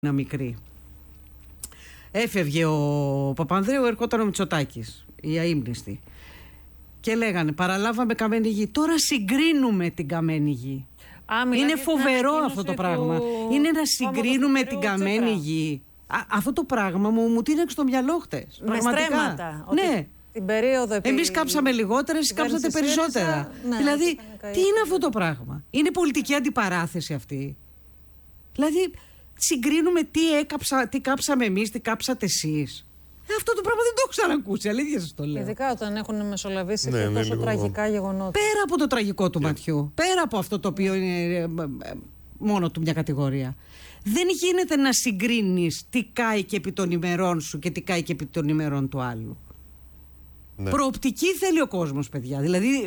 μικρή. Έφευγε ο Παπανδρέου, ερχόταν ο Μητσοτάκης, η αείμνηστη. Και λέγανε παραλάβαμε καμένη γη. Τώρα συγκρίνουμε την καμένη γη. Είναι φοβερό αυτό το πράγμα. Είναι να συγκρίνουμε την καμένη γη. Αυτό το πράγμα μου τίναξε στο μυαλό χτες. Με στρέμματα. Ναι. Την περίοδο εμείς κάψαμε λιγότερα, εσείς κάψατε περισσότερα. Ναι, δηλαδή, τι είναι αυτό το πράγμα? Είναι πολιτική αντιπαράθεση αυτή. Δηλαδή, συγκρίνουμε τι κάψαμε εμείς, τι κάψατε εσείς. Αυτό το πράγμα δεν το έχω ξανακούσει, αλήθεια σας το λέω. Ειδικά όταν έχουν μεσολαβήσει τόσο τραγικά γεγονότα. Πέρα από το τραγικό του ματιού, πέρα από αυτό το οποίο είναι μόνο του μια κατηγορία. Δεν γίνεται να συγκρίνεις τι κάει και επί των ημερών σου και τι κάει και επί των ημερών του άλλου. Ναι. Προοπτική θέλει ο κόσμος, παιδιά. Δηλαδή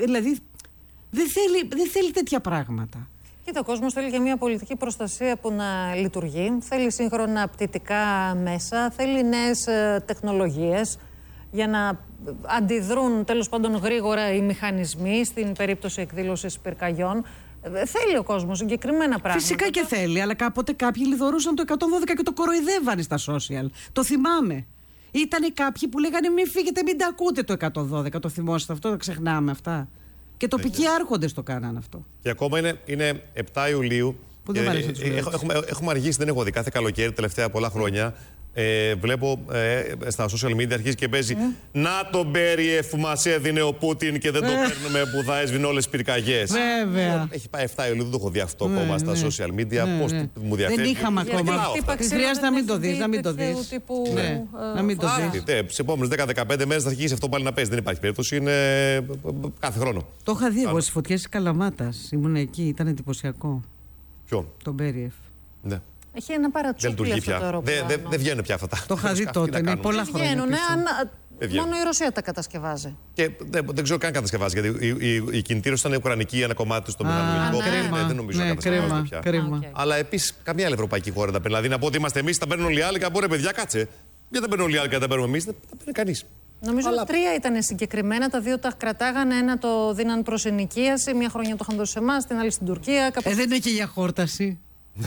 δεν θέλει τέτοια πράγματα. Κοίτα, ο κόσμος θέλει και μια πολιτική προστασία που να λειτουργεί. Θέλει σύγχρονα πτυτικά μέσα, θέλει νέες τεχνολογίες για να αντιδρούν τέλος πάντων γρήγορα οι μηχανισμοί στην περίπτωση εκδήλωσης πυρκαγιών. Θέλει ο κόσμος συγκεκριμένα πράγματα. Φυσικά και θέλει, αλλά κάποτε κάποιοι λιδωρούσαν το 112 και το κοροϊδεύανε στα social. Το θυμάμαι. Ήτανε κάποιοι που λέγανε μην φύγετε, μην τα ακούτε το 112. Το θυμόσαστε αυτό, το ξεχνάμε αυτά. Και τοπικοί άρχοντες το κάνανε αυτό. Και ακόμα είναι 7 Ιουλίου. Έχουμε αργήσει, δεν έχω δει. Κάθε καλοκαίρι, τελευταία πολλά χρόνια, βλέπω στα social media αρχίζει και παίζει να τον Μπέριεφ που μας έδινε ο Πούτιν και δεν το παίρνουμε που θα έσβηνε όλες τις πυρκαγιές. Βέβαια. Έχει πάει 7 Ιουλίου, δεν το έχω δει αυτό ακόμα στα social media. Πώς μου διαφεύγει? Δεν είχαμε ακόμα. Χρειάζεται να μην το δεις. Να μην το δεις. Να μην το δεις. Στις επόμενες 10-15 μέρες θα αρχίσει αυτό πάλι να παίζει. Δεν υπάρχει περίπτωση. Είναι κάθε χρόνο. Το είχα δει εγώ στις φωτιές της Καλαμάτας. Ήμουν εκεί, ήταν εντυπωσιακό. Ποιο? Τον Μπέριεφ. Ναι. Έχει ένα παρατσούκλι αυτό το αεροπλάνο. Δεν βγαίνουν πια αυτά. Το είχα δει τότε, με πολλά χρόνια. Μόνο η Ρωσία τα κατασκευάζει. Και δεν ξέρω καν κατασκευάζει, γιατί η κινητήρωση ήταν ουκρανική, ένα κομμάτι στο μηχανολογικό. Δεν νομίζω να κατασκευάζεται πια. Κρίμα. Αλλά επίσης καμία άλλη ευρωπαϊκή χώρα δεν παίρνει. Δηλαδή να πω ότι είμαστε εμείς, τα παίρνουν όλοι οι άλλοι και να πω ρε παιδιά, κάτσε. Γιατί δεν παίρνουν όλοι οι άλλοι και τα παίρνουμε εμείς, δεν τα παίρνει κανείς. Νομίζω ότι 3 ήταν συγκεκριμένα, τα 2 τα κρατάγανε, ένα το δίναν προς ενοικίαση, μια χρονιά το είχαν δώσει σε εμάς, την άλλη στην Τουρκία. Δεν είναι και για χόρταση.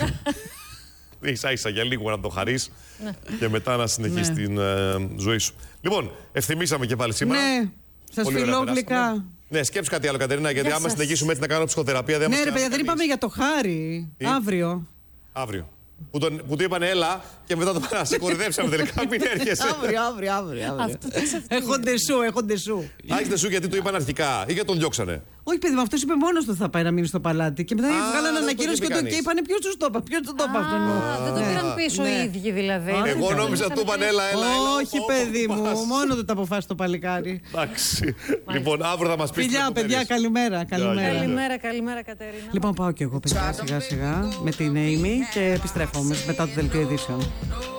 Ίσα-ίσα για λίγο να το χαρείς και μετά να συνεχίσεις την ζωή σου. Λοιπόν, ευθυμίσαμε και πάλι σήμερα. Ναι, σας φιλώ γλυκά. Ναι, σκέψου κάτι άλλο, Κατερίνα, γιατί άμα συνεχίσουμε έτσι να κάνουμε ψυχοθεραπεία δεν μας Ναι, ρε παιδιά, δεν είπαμε για το Χάρη. Αύριο. Αύριο. Που του είπαν έλα και μετά το πάνε να σε κορυδέψαμε τελικά. Μην έρχεσαι. Αύριο. Έχω ντεσού. Έχεις ντεσού γιατί του είπαν αρχικά ή γιατί τον διώξανε? Όχι, παιδί μου, αυτός είπε μόνος του θα πάει να μείνει στο παλάτι. Και μετά βγάλανε ανακοίνωση και είπανε ποιος τους το είπα. Ποιος του το είπα αυτόν. Δεν το πήραν πίσω οι ίδιοι δηλαδή. Εγώ νόμιζα του είπαν έλα. Όχι, παιδί μου, μόνο του τα αποφάσισε το παλικάρι. Εντάξει. Λοιπόν, αύριο θα μας πεις. Φιλιά, παιδιά, καλημέρα. Καλημέρα, Κατερίνα. Λοιπόν, πάω κι εγώ, παιδιά, σιγά-σιγά με την Amy και επιστρέφω μετά το δελτίο ειδήσεων.